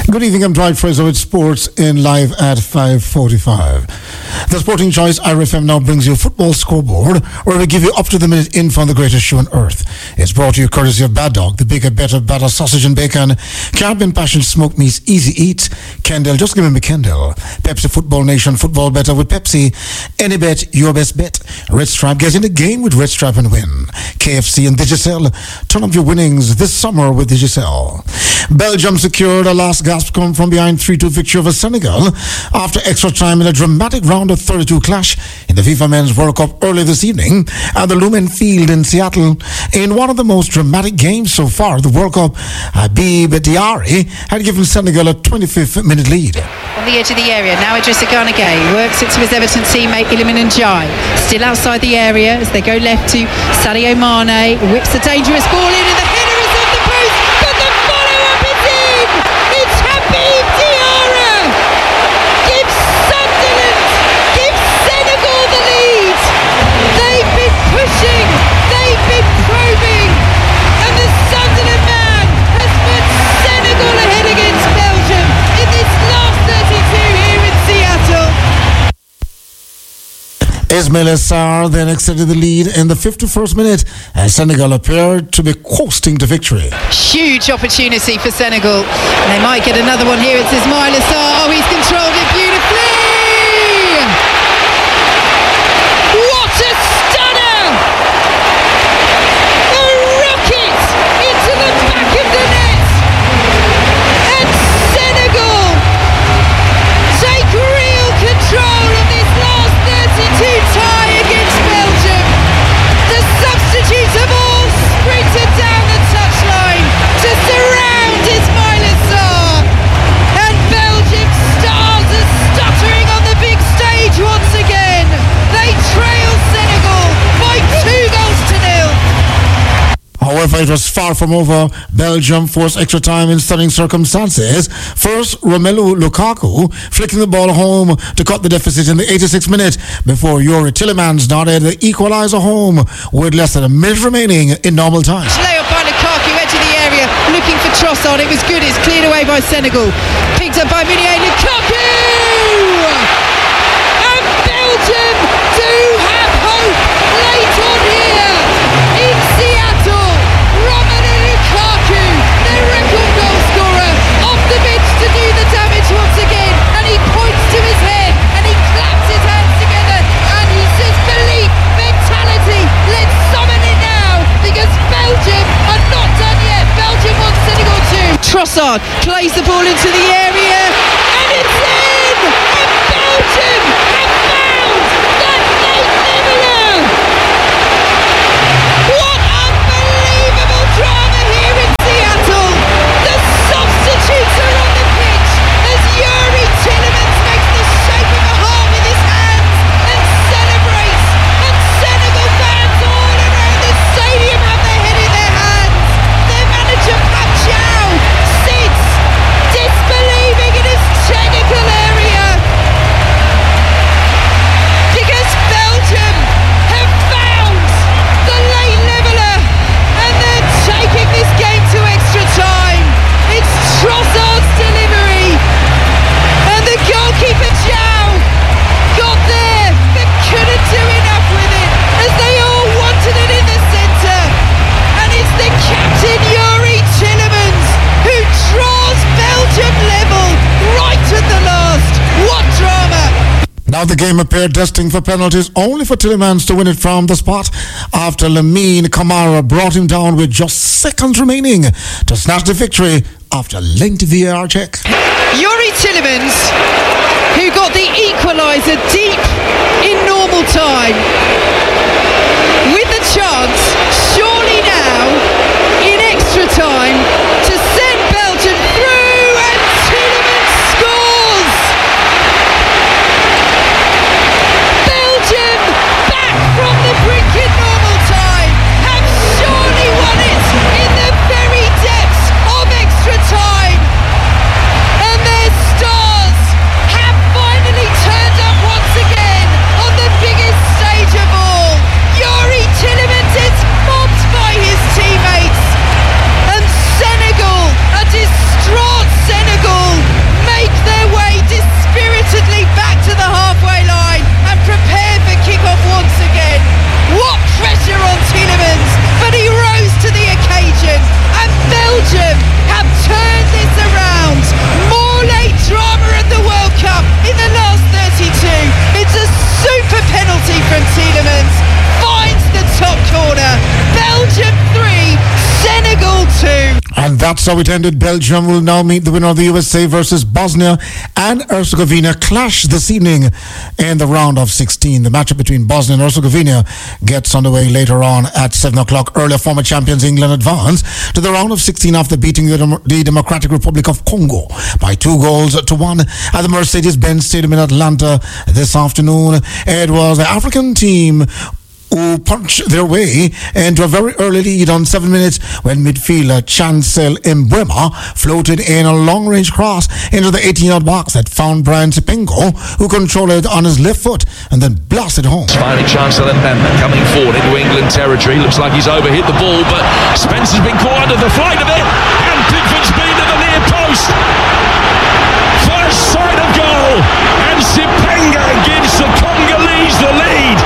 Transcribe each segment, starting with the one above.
Good evening, I'm Dwight Fraser with Sports in live at 5:45. The Sporting Choice IRFM now brings you a football scoreboard, where we give you up-to-the-minute info on the greatest show on earth. It's brought to you courtesy of Bad Dog, the bigger, better, better sausage and bacon, Caribbean Passion Smoked Meats, Easy Eat, Kendall, just give me Kendall, Pepsi Football Nation, football better with Pepsi, any bet, your best bet. Red Stripe, get in the game with Red Stripe and win. KFC and Digicel, turn up your winnings this summer with Digicel. Belgium secured a last gasp come from behind 3-2 victory over Senegal after extra time in a dramatic round of 32 clash in the FIFA Men's World Cup early this evening at the Lumen Field in Seattle. In one of the most dramatic games so far of the World Cup, Habib Diarra had given Senegal a 25th minute lead. On the edge of the area, now Idrissa Gana Gueye works it to his Everton teammate Iliman Ndiaye. Still outside the area as they go left to Sadio Mane, whips a dangerous ball in and the header is off the post, but the follow-up is in! It's Habib Diarra! Gives Sunderland, gives Senegal the lead! They've been pushing, they've been probing, and the Sunderland man has put Senegal ahead against Belgium in this last 32 here in Seattle. Ismaila Sarr then extended the lead in the 51st minute as Senegal appeared to be coasting to victory. Huge opportunity for Senegal. They might get another one here. It's Ismaila Sarr. Oh, he's controlled it beautifully. What a stunner! A rocket into the back of the net. And Senegal take real control of this last 32 tie against Belgium. The substitutes have all sprinted down the touchline to surround Ismaila Sarr. And Belgium's stars are stuttering on the big stage once again. They trail Senegal by 2-0. However, it was far from over. Belgium forced extra time in stunning circumstances. First, Romelu Lukaku flicking the ball home to cut the deficit in the 86th minute before Youri Tielemans nodded the equaliser home with less than a minute remaining in normal time. Lay up by Lukaku, edge of the area, looking for Trossard. It was good, it's cleared away by Senegal. Picked up by Meunier, Lukaku! And Belgium do have hope late on here in Seattle. Romelu Lukaku, their record goal scorer, off the bench to do the damage once again. And he points to his head and he claps his hands together and he says, belief, mentality, let's summon it now because Belgium are not done yet. Belgium wants Senegal too. Trossard plays the ball into the area and it's in! And Belgium have found that late leveller! What unbelievable drama here in Seattle! The substitutes are on the pitch as Youri Tielemans makes the shape of a heart with his hands and celebrates, and Senegal fans all around the stadium have their head in their hands. Their manager Pape Thiaw sits disbelieving in his technical area because Belgium have found the late leveller and they're taking this game to extra time. It's Trossard's delivery and the goalkeeper Thiaw got there but couldn't do enough with it as they all wanted it in the centre, and it's the captain Youri Tielemans who draws Belgium level right at the last. What drama! Now the game appeared destined for penalties, only for Tielemans to win it from the spot after Lamine Camara brought him down with just seconds remaining to snatch the victory after a lengthy VAR check. Youri Tielemans, who got the equaliser deep in normal time, with the chance, surely now, in extra time, to send Belgium through, and Tielemans scores! Belgium, back from the brink in normal time, have surely won it in the very depths of extra time. And their stars have finally turned up once again on the biggest stage of all. Youri Tielemans is mobbed by his teammates, and That's how it ended. Belgium will now meet the winner of the USA versus Bosnia and Herzegovina clash this evening in the round of 16. The matchup between Bosnia and Herzegovina gets underway later on at 7 o'clock. Earlier, former champions England advance to the round of 16 after beating the Democratic Republic of Congo by 2-1 at the Mercedes-Benz Stadium in Atlanta this afternoon. It was the African team who punched their way into a very early lead on 7 minutes when midfielder Chancel Mbwema floated in a long-range cross into the 18-yard box that found Brian Sipengo, who controlled it on his left foot and then blasted home. Finally, Chancel Mbwema coming forward into England territory. Looks like he's overhit the ball, but Spencer's been caught under the flight of it, and Pickford's been to the near post. First sight of goal, and Sipenga gives the Congolese the lead.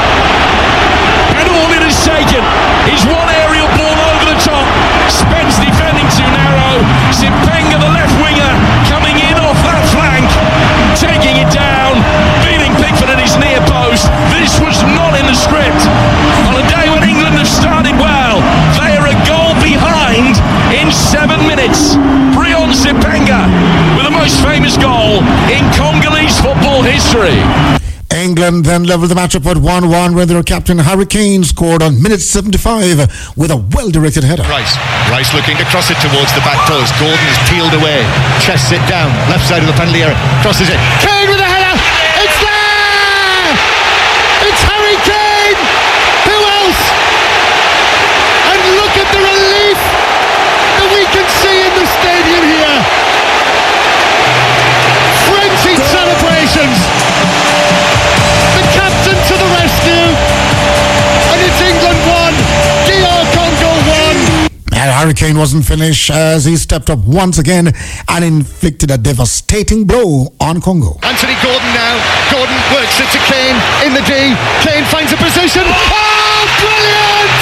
Taken is one aerial ball over the top. Spence defending too narrow. Sipenga, the left winger, coming in off that flank, taking it down, beating Pickford at his near post. This was not in the script. On a day when England have started well, they are a goal behind in 7 minutes. Brion Sipenga with the most famous goal in Congolese football history. England then leveled the matchup at 1-1 when their captain Harry Kane scored on minute 75 with a well-directed header. Rice looking to cross it towards the back post. Gordon is peeled away, chests it down, left side of the penalty area, crosses it. Kane with a header! It's there! It's Harry Kane! Who else? And look at the relief that we can see in the stadium here. Frenzied celebrations. To the rescue, and it's England 1, DR Congo 1. And Harry Kane wasn't finished as he stepped up once again and inflicted a devastating blow on Congo. Anthony Gordon now. Gordon works it to Kane in the D. Kane finds a position. Oh, brilliant!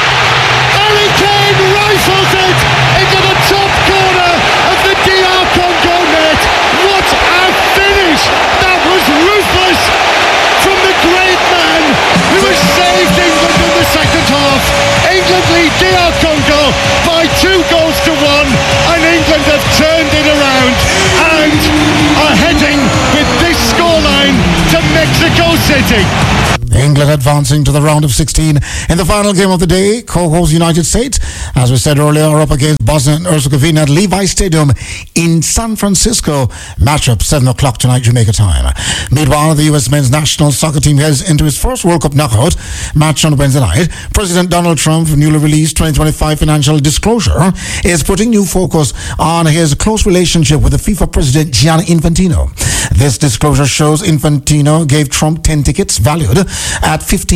Harry Kane rifles it into the top corner of the DR Congo net. What a finish! That was ruthless from the great man who has saved England in the second half. England lead DR Congo by 2-1, and England have turned it around and are heading with this scoreline to Mexico City. England advancing to the round of 16 in the final game of the day. Co-host United States, as we said earlier, are up against Bosnia and Herzegovina at Levi Stadium in San Francisco. Matchup 7 o'clock tonight, Jamaica time. Meanwhile, the U.S. men's national soccer team heads into its first World Cup knockout match on Wednesday night. President Donald Trump, newly released 2025 financial disclosure, is putting new focus on his close relationship with the FIFA president Gianni Infantino. This disclosure shows Infantino gave Trump 10 tickets valued at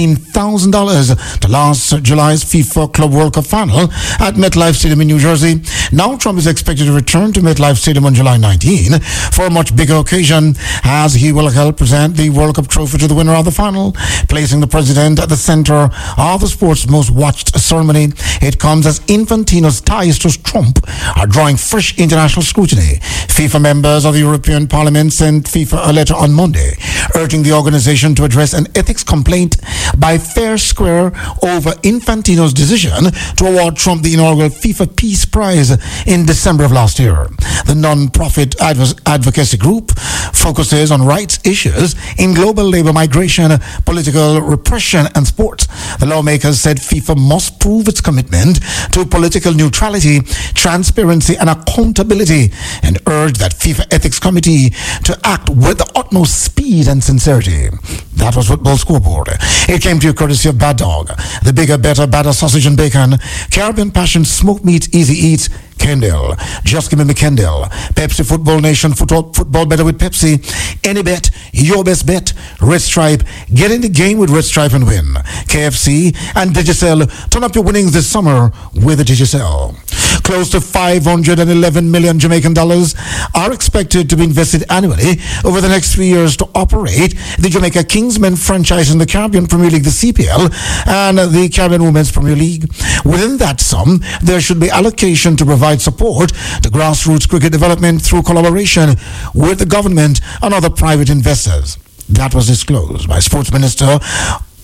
$15,000 to last July's FIFA Club World Cup final at MetLife Stadium in New Jersey. Now Trump is expected to return to MetLife Stadium on July 19 for a much bigger occasion, as he will help present the World Cup trophy to the winner of the final, placing the president at the center of the sport's most watched ceremony. It comes as Infantino's ties to Trump are drawing fresh international scrutiny. FIFA members of the European Parliament sent FIFA a letter on Monday urging the organization to address an ethics complaint by Fair Square over Infantino's decision to award Trump the inaugural FIFA Peace Prize in December of last year. The non-profit advocacy group focuses on rights issues in global labor migration, political repression, and sports. The lawmakers said FIFA must prove its commitment to political neutrality, transparency, and accountability, and urged that FIFA Ethics Committee to act with the utmost speed and sincerity. That was Football Scoreboard. It came to you courtesy of Bad Dog, the bigger, better, badder sausage and bacon, Caribbean Passion, smoked meat, easy eats, Kendall. Just give me Kendall. Pepsi Football Nation, football better with Pepsi. Any bet, your best bet. Red Stripe, get in the game with Red Stripe and win. KFC and Digicel, turn up your winnings this summer with the Digicel. Close to 511 million Jamaican dollars are expected to be invested annually over the next 3 years to operate the Jamaica Kingsmen franchise in the Caribbean Premier League, the CPL, and the Caribbean Women's Premier League. Within that sum, there should be allocation to provide support to grassroots cricket development through collaboration with the government and other private investors. That was disclosed by Sports Minister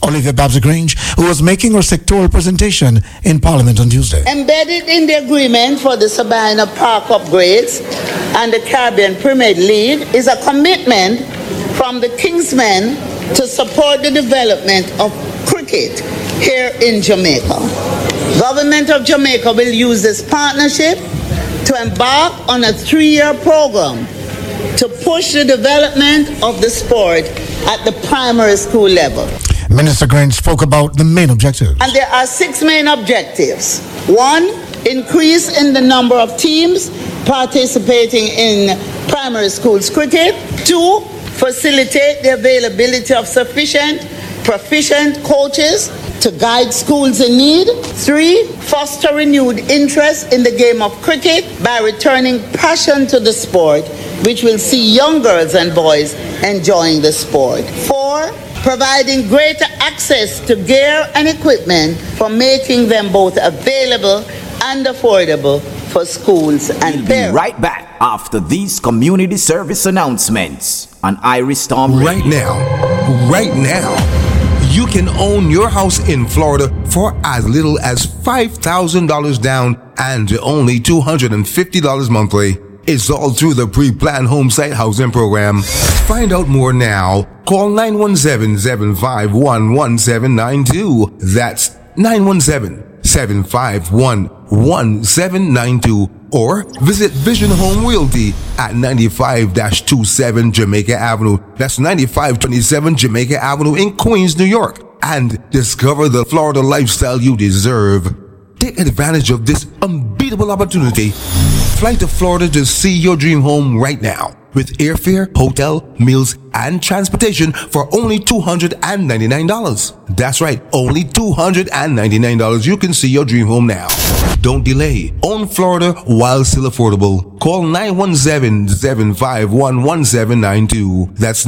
Olivia Babs-Grange, who was making her sectoral presentation in Parliament on Tuesday. Embedded in the agreement for the Sabina Park upgrades and the Caribbean Premier League is a commitment from the Kingsmen to support the development of cricket here in Jamaica. Government of Jamaica will use this partnership to embark on a 3-year program to push the development of the sport at the primary school level. Minister Grange spoke about the main objectives. And there are 6 main objectives. 1, increase in the number of teams participating in primary schools cricket. 2, facilitate the availability of sufficient proficient coaches to guide schools in need. 3, foster renewed interest in the game of cricket by returning passion to the sport, which will see young girls and boys enjoying the sport. 4, providing greater access to gear and equipment for making them both available and affordable for schools and We'll parents. be right back after these community service announcements on Irish Storm Right now, you can own your house in Florida for as little as $5,000 down and only $250 monthly. It's all through the pre-planned home site housing program. Find out more now. Call 917-751-1792. That's 917-751-1792. Or visit Vision Home Realty at 95-27 Jamaica Avenue. That's 9527 Jamaica Avenue in Queens, New York. And discover the Florida lifestyle you deserve. Take advantage of this unbeatable opportunity. Fly to Florida to see your dream home right now. With airfare, hotel, meals, and transportation for only $299. That's right, only $299. You can see your dream home now. Don't delay. Own Florida while still affordable. Call 917-751-1792. That's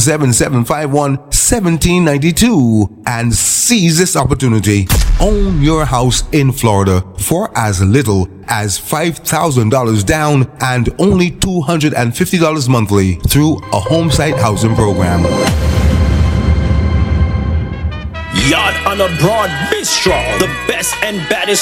917-751-1792. And seize this opportunity. Own your house in Florida for as little as $5,000 down and only $250 monthly through a home site housing program. Yard on a Broad Bistro, the best and baddest